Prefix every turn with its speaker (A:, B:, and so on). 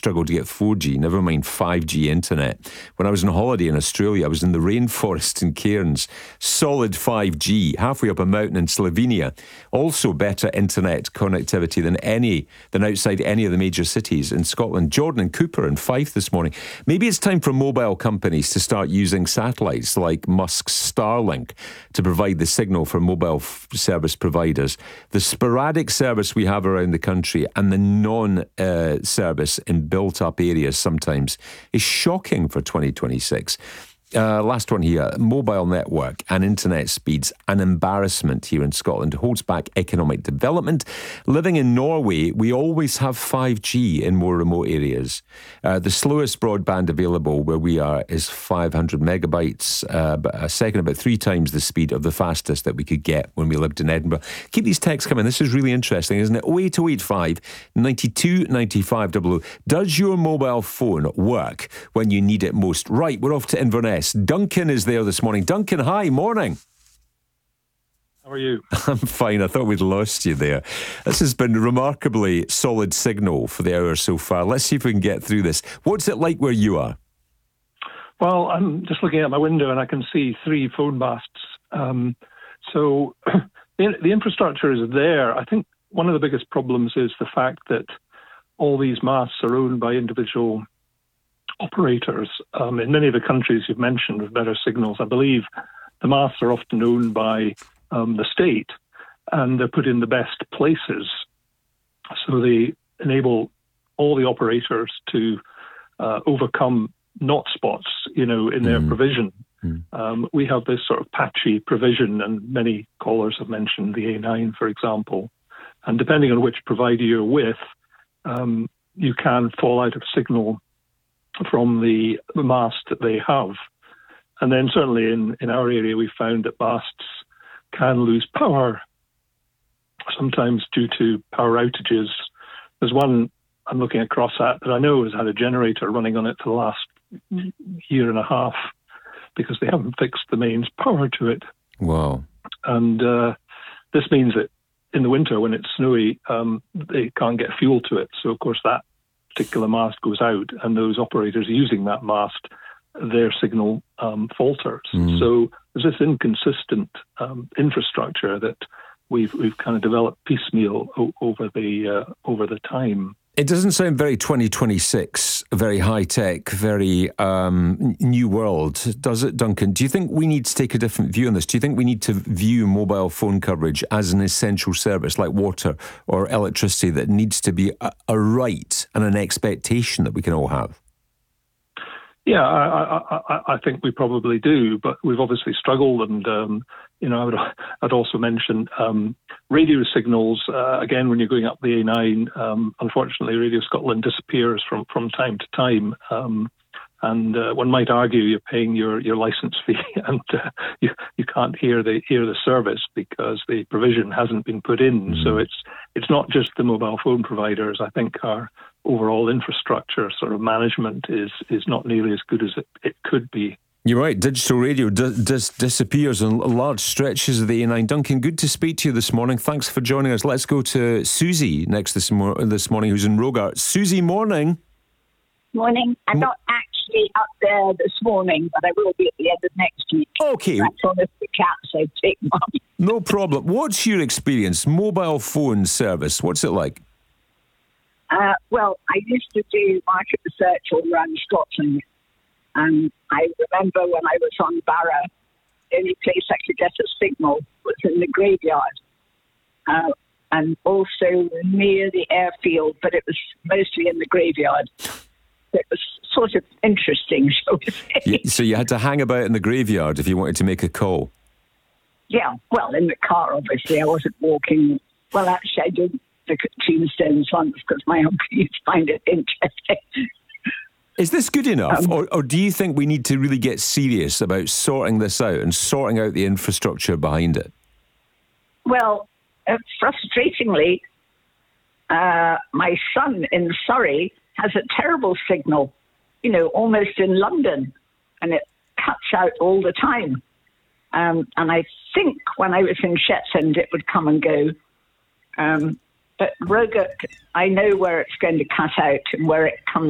A: struggle to get 4G, never mind 5G internet. When I was on holiday in Australia, I was in the rainforest in Cairns. Solid 5G, halfway up a mountain in Slovenia. Also better internet connectivity than outside any of the major cities in Scotland. Jordan and Cooper in Fife this morning. Maybe it's time for mobile companies to start using satellites like Musk's Starlink to provide the signal for mobile service providers. The sporadic service we have around the country and the non-service in built-up areas sometimes is shocking for 2026. Last one here. Mobile network and internet speeds, an embarrassment here in Scotland, holds back economic development. Living in Norway, we always have 5G in more remote areas. The slowest broadband available where we are is 500 megabytes a second, about 3 times the speed of the fastest that we could get when we lived in Edinburgh. Keep these texts coming. This is really interesting, isn't it? 08085 92 95 00. Does your mobile phone work when you need it most? Right, we're off to Inverness. Duncan is there this morning. Duncan, hi, morning.
B: How are you?
A: I'm fine. I thought we'd lost you there. This has been a remarkably solid signal for the hour so far. Let's see if we can get through this. What's it like where you are?
B: Well, I'm just looking out my window and I can see 3 phone masts. So the infrastructure is there. I think one of the biggest problems is the fact that all these masts are owned by individual operators. In many of the countries you've mentioned with better signals, I believe the masts are often owned by the state, and they're put in the best places. So they enable all the operators to overcome not spots, in their provision. We have this sort of patchy provision, and many callers have mentioned the A9, for example. And depending on which provider you're with, you can fall out of signal from the mast that they have. And then certainly in our area, we found that masts can lose power, sometimes due to power outages. There's one I'm looking across at that I know has had a generator running on it for the last year and a half because they haven't fixed the mains power to it.
A: Wow.
B: And this means that in the winter when it's snowy, they can't get fuel to it. So, of course, that particular mast goes out, and those operators using that mast, their signal falters. So there's this inconsistent infrastructure that we've kind of developed piecemeal over the time.
A: It doesn't sound very 2026, very high-tech, very new world, does it, Duncan? Do you think we need to take a different view on this? Do you think we need to view mobile phone coverage as an essential service like water or electricity that needs to be a right and an expectation that we can all have?
B: Yeah, I think we probably do, but we've obviously struggled. And, I'd also mention radio signals. Again, when you're going up the A9, unfortunately, Radio Scotland disappears from time to time. And one might argue you're paying your licence fee and you can't hear the service because the provision hasn't been put in. So it's not just the mobile phone providers. I think our overall infrastructure sort of management is not nearly as good as it could be.
A: You're right. Digital radio disappears on large stretches of the A9. Duncan, good to speak to you this morning. Thanks for joining us. Let's go to Susie next this morning, who's in Rogart. Susie, morning.
C: Morning. I'm not actually up there this morning, but I will be at the end of next week.
A: Okay.
C: That's one of the cats I take, Mum.
A: No problem. What's your experience? Mobile phone service, what's it like?
C: Well, I used to do market research all around Scotland. And I remember when I was on Barra, the only place I could get a signal was in the graveyard. And also near the airfield, but it was mostly in the graveyard. It was sort of interesting, shall we say.
A: Yeah, so you had to hang about in the graveyard if you wanted to make a call?
C: Yeah, well, in the car, obviously. I wasn't walking. Well, actually, I did the tombstones once because my uncle used to find it interesting.
A: Is this good enough? Or do you think we need to really get serious about sorting this out and sorting out the infrastructure behind it?
C: Well, frustratingly, my son in Surrey has a terrible signal, almost in London, and it cuts out all the time. And I think when I was in Shetland, it would come and go. But Rogart, I know where it's going to cut out and where it comes